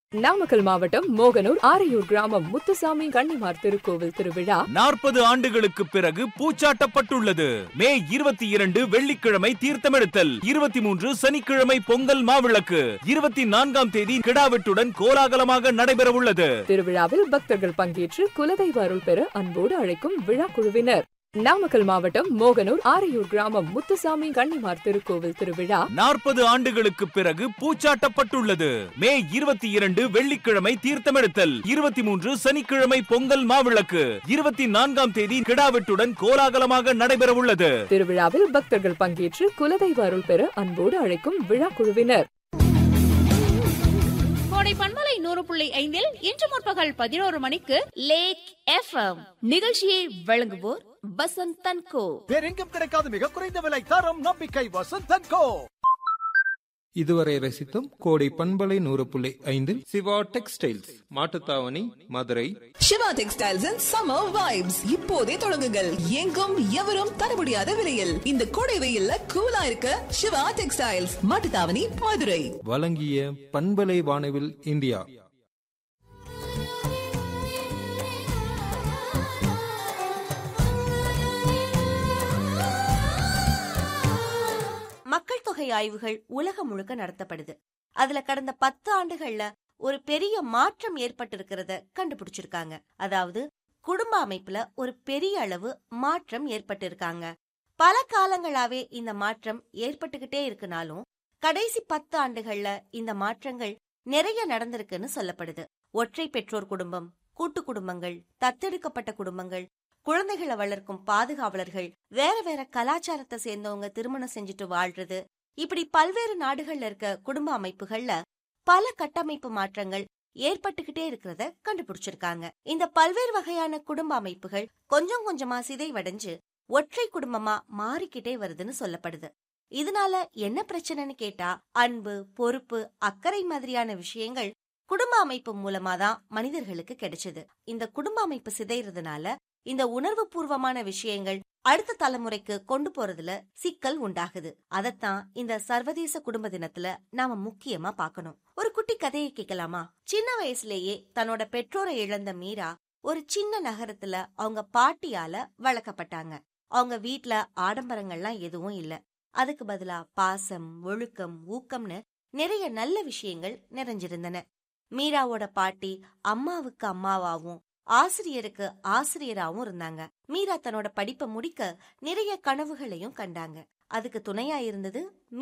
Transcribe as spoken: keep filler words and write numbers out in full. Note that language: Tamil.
நாமக்கல் மாவட்டம் மோகனூர் ஆரையூர் கிராமம் முத்துசாமி கன்னிமார் திருக்கோவில் திருவிழா நாற்பது ஆண்டுகளுக்கு பிறகு பூச்சாட்டப்பட்டுள்ளது. மே இருபத்தி இரண்டு வெள்ளிக்கிழமை தீர்த்தமெடுத்தல், இருபத்தி மூன்று சனிக்கிழமை பொங்கல் மாவிளக்கு, இருபத்தி நான்காம் தேதி கிடாவெட்டுடன் கோலாகலமாக நடைபெற உள்ளது. திருவிழாவில் பக்தர்கள் பங்கேற்று குலதெய்வ அருள் பெற அன்போடு அழைக்கும் விழா குழுவினர். நாமக்கல் மாவட்டம் மோகனூர் ஆரையூர் கிராமம் முத்துசாமி கன்னிமார் திருக்கோவில் திருவிழா நாற்பது ஆண்டுகளுக்கு பிறகு பூச்சாட்டப்பட்டுள்ளது. மே இருபத்தி இரண்டு வெள்ளிக்கிழமை தீர்த்தமெடுத்தல், இருபத்தி மூன்று சனிக்கிழமை பொங்கல் மாவிளக்கு, இருபத்தி நான்காம் தேதி கிடாவெட்டுடன் கோலாகலமாக நடைபெற உள்ளது. திருவிழாவில் பக்தர்கள் பங்கேற்று குலதெய்வ அருள் பெற அன்போடு அழைக்கும் விழா குழுவினர். கோடை பண்பலை நூறு புள்ளி ஐந்தில் இன்று முற்பகல் பதினோரு மணிக்கு லேக் எஃப்எம் நிகழ்ச்சியை வழங்குவோர் வசந்த் அண்ட் கோ. வேறெங்கும் கிடைக்காத மிக குறைந்த விலை, தரம், நம்பிக்கை. வசந்த் அண்ட் கோ. இதுவரை ரசித்தும் கோடை பண்பலை நூறு புள்ளி ஐந்தில் Siva textiles Mattuthavani Madurai. Siva textiles and summer vibes இப்போதே தொடங்குங்கள். எங்கும் எவரும் தர முடியாத விலையில் இந்த கோடை வெயில்ல கூலா இருக்க சிவா டெக்ஸ்டைல்ஸ் மாட்டுத்தாவணி மதுரை. வழங்கிய பண்பலை வானவில் இந்தியா. மக்கள் தொகை ஆய்வுகள் உலகம் முழுக்க நடத்தப்படுது. அதுல கடந்த பத்து ஆண்டுகள்ல ஒரு பெரிய மாற்றம் ஏற்பட்டிருக்கிறத கண்டுபிடிச்சிருக்காங்க. அதாவது குடும்ப அமைப்புல ஒரு பெரிய அளவு மாற்றம் ஏற்பட்டிருக்காங்க. பல காலங்களாவே இந்த மாற்றம் ஏற்பட்டுகிட்டே இருக்குனாலும் கடைசி பத்து ஆண்டுகள்ல இந்த மாற்றங்கள் நிறைய நடந்திருக்குன்னு சொல்லப்படுது. ஒற்றை பெற்றோர் குடும்பம், கூட்டு குடும்பங்கள், தத்தெடுக்கப்பட்ட குடும்பங்கள், குழந்தைகளை வளர்க்கும் பாதுகாவலர்கள், வேற வேற கலாச்சாரத்தை சேர்ந்தவங்க திருமணம் செஞ்சுட்டு வாழ்றது, இப்படி பல்வேறு நாடுகள்ல இருக்க குடும்ப அமைப்புகள்ல பல கட்டமைப்பு மாற்றங்கள் ஏற்பட்டுகிட்டே இருக்கிறத கண்டுபிடிச்சிருக்காங்க. இந்த பல்வேறு வகையான குடும்ப அமைப்புகள் கொஞ்சம் கொஞ்சமா சிதைவடைஞ்சு ஒற்றை குடும்பமா மாறிக்கிட்டே வருதுன்னு சொல்லப்படுது. இதனால என்ன பிரச்சனைன்னு கேட்டா, அன்பு, பொறுப்பு, அக்கறை மாதிரியான விஷயங்கள் குடும்ப அமைப்பு மூலமா தான் மனிதர்களுக்கு கிடைச்சது. இந்த குடும்ப அமைப்பு சிதைறதுனால இந்த உணர்வு பூர்வமான விஷயங்கள் அடுத்த தலைமுறைக்கு கொண்டு போறதுல சிக்கல் உண்டாகுது. அதத்தான் இந்த சர்வதேச குடும்ப தினத்துல நாம முக்கியமா பார்க்கணும். ஒரு குட்டி கதையை கேட்கலாமா? சின்ன வயசுலேயே தன்னோட பெற்றோரை இழந்த மீரா ஒரு சின்ன நகரத்துல அவங்க பாட்டியால வளர்க்கப்பட்டாங்க. அவங்க வீட்ல ஆடம்பரங்கள்லாம் எதுவும் இல்ல. அதுக்கு பதிலா பாசம், ஒழுக்கம், ஊக்கம்னு நிறைய நல்ல விஷயங்கள் நிறைஞ்சிருந்தன. மீராவோட பாட்டி அம்மாவுக்கு அம்மாவாவும் ஆசிரியருக்கு ஆசிரியராகவும் இருந்தாங்க. மீரா தன்னோட படிப்பை முடிக்க நிறைய கனவுகளையும் கண்டாங்க. அதுக்கு துணையா இருந்தது